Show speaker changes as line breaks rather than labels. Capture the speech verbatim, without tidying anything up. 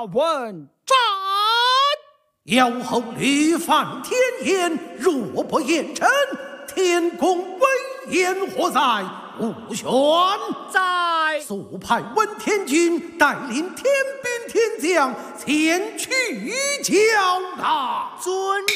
问斩！
妖后屡犯天言，若不严惩，天公威严何在？吾宣
在
速派文天君带领天兵天将前去交纳。
遵旨。